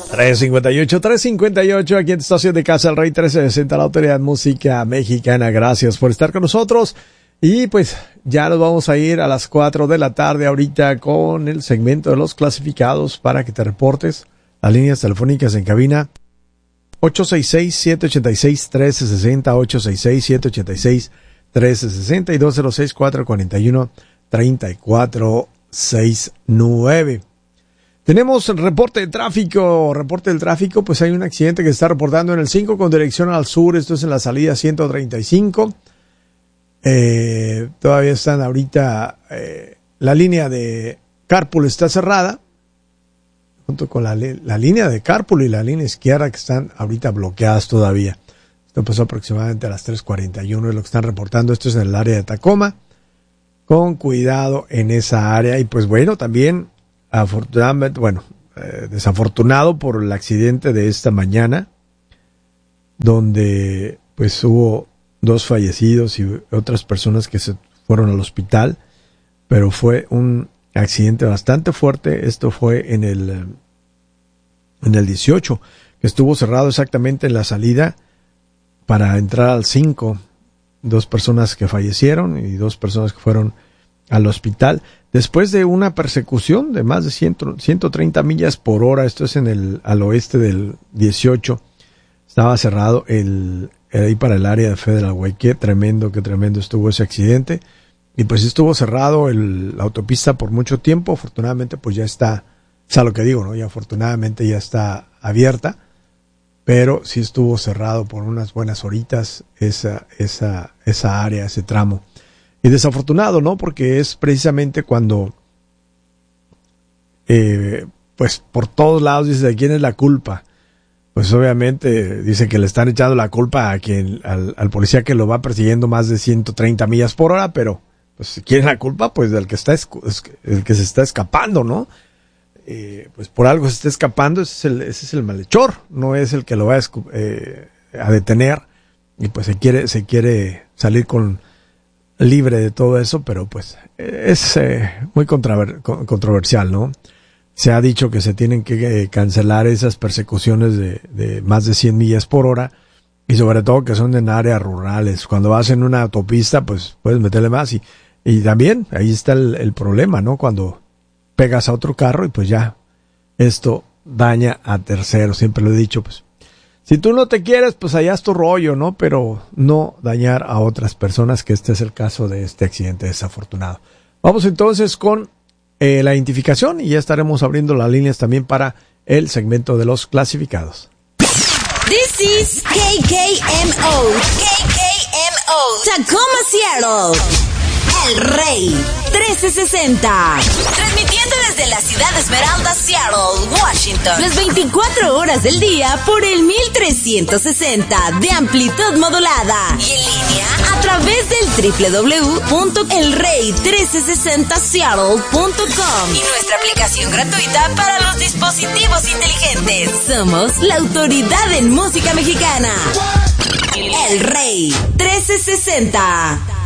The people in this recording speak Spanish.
358, aquí en Estación de Casa El Rey 1360, la Autoridad Música Mexicana. Gracias por estar con nosotros. Y pues ya nos vamos a ir a las 4 de la tarde ahorita con el segmento de los clasificados para que te reportes. Las líneas telefónicas en cabina 866-786-1360, 866-786-1360 y 206-441-3469. Tenemos reporte del tráfico, pues hay un accidente que se está reportando en el 5 con dirección al sur, esto es en la salida 135. Todavía están ahorita, la línea de Carpool está cerrada, junto con la línea de Carpool y la línea izquierda que están ahorita bloqueadas todavía. Esto pasó aproximadamente a las 3:41, es lo que están reportando, esto es en el área de Tacoma. Con cuidado en esa área y pues bueno, también afortunadamente, desafortunado por el accidente de esta mañana, donde pues hubo 2 fallecidos y otras personas que se fueron al hospital, pero fue un accidente bastante fuerte. Esto fue en el 18, que estuvo cerrado exactamente en la salida para entrar al 5. 2 personas que fallecieron y 2 personas que fueron al hospital después de una persecución de más de 130 millas por hora. Esto es al oeste del 18. Estaba cerrado ahí para el área de Federal Way. Qué tremendo estuvo ese accidente. Y pues estuvo cerrado la autopista por mucho tiempo. Afortunadamente pues ya está, o sea, lo que digo, ¿no? Y afortunadamente ya está abierta. Pero sí estuvo cerrado por unas buenas horitas esa área, ese tramo. Y desafortunado, ¿no? Porque es precisamente cuando, pues por todos lados dice, ¿de quién es la culpa? Pues obviamente dice que le están echando la culpa a al policía que lo va persiguiendo más de 130 millas por hora, pero pues si quieren la culpa, pues del que el que se está escapando, ¿no? Pues por algo se está escapando, ese es el malhechor, no es el que lo va a detener, y pues se quiere salir libre de todo eso, pero pues es muy controversial, ¿no? Se ha dicho que se tienen que cancelar esas persecuciones de más de 100 millas por hora, y sobre todo que son en áreas rurales. Cuando vas en una autopista, pues puedes meterle más, y también ahí está el problema, ¿no? Cuando pegas a otro carro y pues ya esto daña a terceros. Siempre lo he dicho, pues si tú no te quieres, pues allá es tu rollo, ¿no? Pero no dañar a otras personas, que este es el caso de este accidente desafortunado. Vamos entonces con la identificación y ya estaremos abriendo las líneas también para el segmento de los clasificados. This is KKMO, Tacoma, Seattle. El Rey 1360. Transmitiendo desde la ciudad de Esmeralda, Seattle, Washington. Las 24 horas del día por el 1360 de amplitud modulada. Y en línea a través del www.elrey1360seattle.com. Y nuestra aplicación gratuita para los dispositivos inteligentes. Somos la autoridad en música mexicana. El Rey 1360.